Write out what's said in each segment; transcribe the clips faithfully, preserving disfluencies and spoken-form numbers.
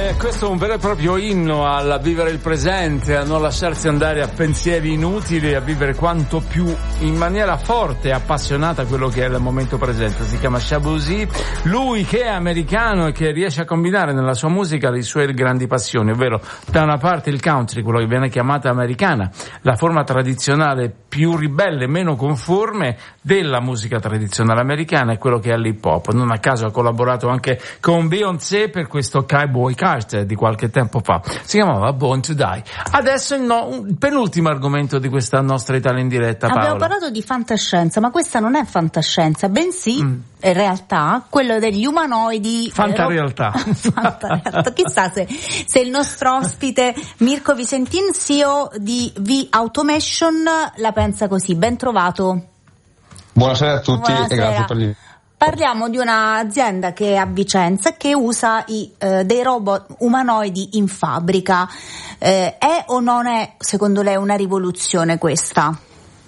Eh, questo è un vero e proprio inno al vivere il presente, a non lasciarsi andare a pensieri inutili, a vivere quanto più in maniera forte e appassionata quello che è il momento presente. Si chiama Shabuzi, lui che è americano e che riesce a combinare nella sua musica le sue grandi passioni, ovvero da una parte il country, quello che viene chiamata americana, la forma tradizionale più ribelle, meno conforme della musica tradizionale americana, e quello che è l'hip hop. Non a caso ha collaborato anche con Beyoncé per questo Cowboy Carter di qualche tempo fa, si chiamava Born to Die. Adesso il, no, il penultimo argomento di questa nostra Italia in diretta, Paola. Abbiamo parlato di fantascienza, ma questa non è fantascienza, bensì mm. in realtà quello degli umanoidi. Fantarealtà. Fantarealtà. Chissà se, se il nostro ospite Mirko Visentin, C E O di V-Automation, la pensa così. Ben trovato. Buonasera a tutti. Buonasera. E grazie per l'invito. Parliamo di un'azienda che è a Vicenza che usa i, eh, dei robot umanoidi in fabbrica. Eh, è o non è, secondo lei, una rivoluzione questa?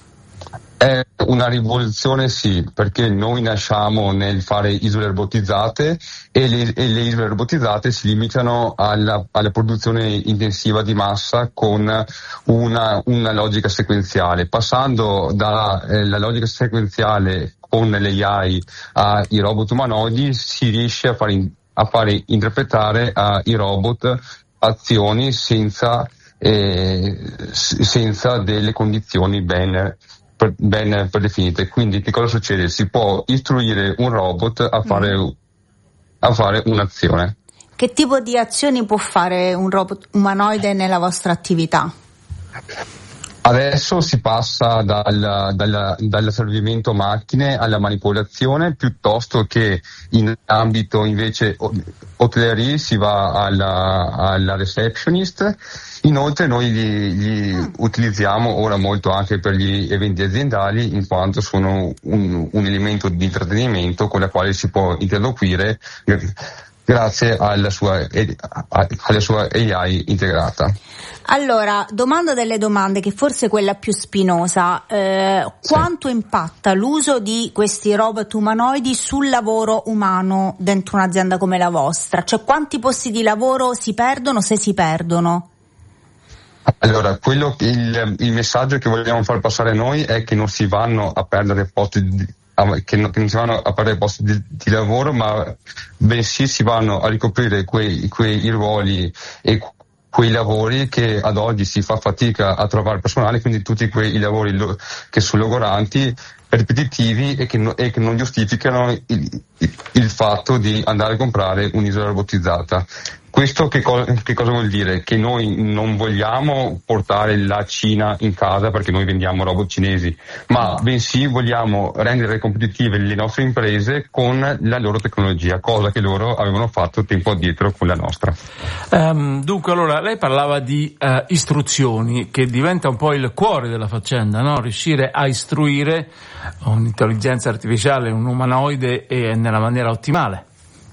È una rivoluzione, sì, perché noi nasciamo nel fare isole robotizzate e le, e le isole robotizzate si limitano alla, alla produzione intensiva di massa con una, una logica sequenziale. Passando dalla eh, logica sequenziale con l'A I ai robot umanoidi si riesce a fare, a fare interpretare ai robot azioni senza, eh, senza delle condizioni ben ben predefinite. Quindi che cosa succede? Si può istruire un robot a fare, mm. a fare un'azione. Che tipo di azioni può fare un robot umanoide nella vostra attività? Adesso si passa dal, dal, dall'asservimento macchine alla manipolazione, piuttosto che in ambito invece hotelerie si va alla, alla receptionist. Inoltre noi li, li utilizziamo ora molto anche per gli eventi aziendali, in quanto sono un, un elemento di intrattenimento con la quale si può interloquire grazie alla sua, alla sua A I integrata. Allora, domanda delle domande, che forse è quella più spinosa. Eh, sì. Quanto impatta l'uso di questi robot umanoidi sul lavoro umano dentro un'azienda come la vostra? Cioè, quanti posti di lavoro si perdono, se si perdono? Allora, quello che il, il messaggio che vogliamo far passare noi è che non si vanno a perdere posti di, che, non, che non si vanno a perdere posti di, di lavoro, ma bensì si vanno a ricoprire quei, quei ruoli e quei lavori che ad oggi si fa fatica a trovare personale, quindi tutti quei lavori lo, che sono logoranti, ripetitivi e che, no, e che non giustificano il, il, il fatto di andare a comprare un'isola robotizzata. Questo che, co- che cosa vuol dire? Che noi non vogliamo portare la Cina in casa perché noi vendiamo robot cinesi, ma bensì vogliamo rendere competitive le nostre imprese con la loro tecnologia, cosa che loro avevano fatto tempo addietro con la nostra. Um, dunque, allora, lei parlava di uh, istruzioni, che diventa un po' il cuore della faccenda, no? Riuscire a istruire un'intelligenza artificiale, un umanoide, e nella maniera ottimale.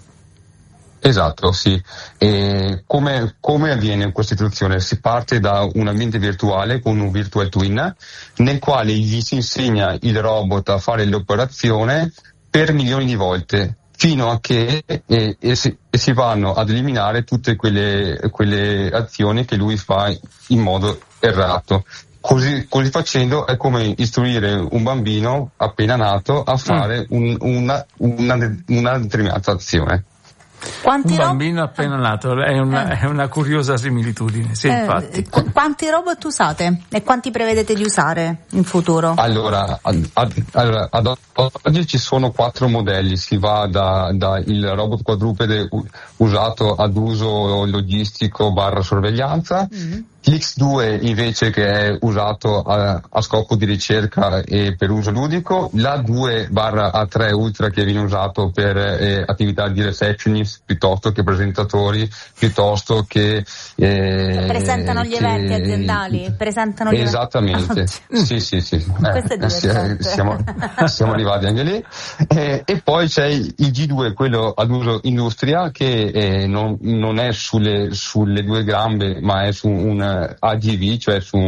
Esatto, sì. E come, come avviene questa istruzione? Si parte da un ambiente virtuale con un virtual twin nel quale gli si insegna il robot a fare l'operazione per milioni di volte, fino a che e, e, si, e si vanno ad eliminare tutte quelle, quelle azioni che lui fa in modo errato. Così, così facendo è come istruire un bambino appena nato a fare un, una, una, una determinata azione. Quanti un ro- bambino appena nato è una, eh. è una curiosa similitudine, sì, eh, infatti. Qu- quanti robot usate e quanti prevedete di usare in futuro? Allora, ad, ad, allora, ad oggi ci sono quattro modelli, si va da, da il robot quadrupede usato ad uso logistico barra sorveglianza, mm-hmm. l'X due invece che è usato a, a scopo di ricerca e per uso ludico, l'A due barra A tre Ultra che viene usato per eh, attività di receptionist piuttosto che presentatori, piuttosto che... Eh, presentano gli che, eventi aziendali, presentano gli esattamente, eventi. sì sì sì, Questo è eh, siamo, siamo arrivati anche lì. Eh, e poi c'è il G due, quello ad uso industria, che eh, non, non è sulle, sulle due gambe ma è su un A G V, cioè su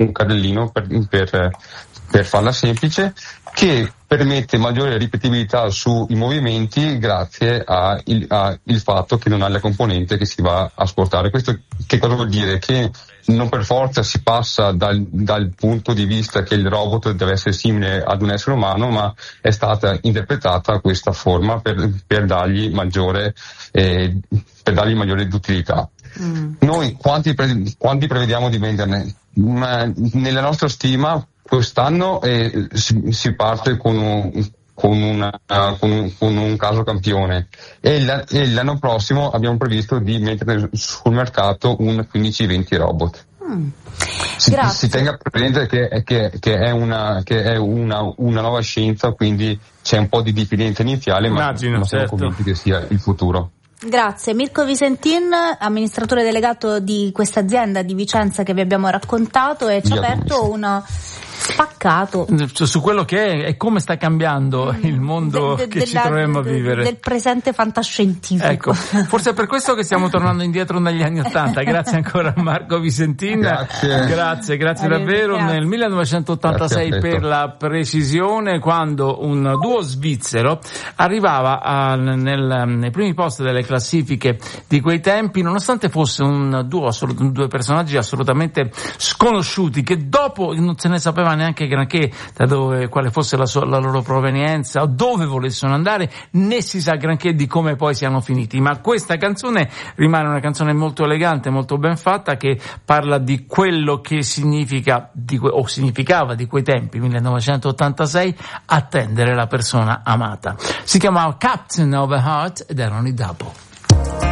un carrellino per, per, per farla semplice, che permette maggiore ripetibilità sui movimenti grazie al il fatto che non ha la componente che si va a sportare. Questo che cosa vuol dire? Che non per forza si passa dal, dal punto di vista che il robot deve essere simile ad un essere umano, ma è stata interpretata questa forma per, per dargli maggiore eh, per dargli maggiore utilità. Mm. Noi quanti, pre, quanti prevediamo di venderne? Ma nella nostra stima quest'anno eh, si, si parte con un, con, una, uh, con, un, con un caso campione e, la, e l'anno prossimo abbiamo previsto di mettere sul mercato un quindici venti robot. Mm. Si, si tenga presente che, che, che è, una, che è una, una nuova scienza, quindi c'è un po' di diffidenza iniziale, Immagino, ma siamo certo. convinti che sia il futuro. Grazie. Mirko Visentin, amministratore delegato di questa azienda di Vicenza che vi abbiamo raccontato, e ci ha aperto una spaccato su quello che è e come sta cambiando il mondo de, de, che della, ci troviamo a vivere, del presente fantascientifico. Ecco, forse è per questo che stiamo tornando indietro negli anni Ottanta. Grazie ancora a Marco Visentin. Grazie, grazie, grazie davvero. Grazie. Nel millenovecentottantasei, per la precisione, quando un duo svizzero arrivava a, nel, nei primi posti delle classifiche di quei tempi, nonostante fosse un duo, due personaggi assolutamente sconosciuti, che dopo non se ne sapeva neanche granché da dove, quale fosse la, sua, la loro provenienza o dove volessero andare, né si sa granché di come poi siano finiti. Ma questa canzone rimane una canzone molto elegante, molto ben fatta, che parla di quello che significa di que- o significava di quei tempi, millenovecentottantasei, attendere la persona amata. Si chiamava Captain of a Heart ed erano i Double.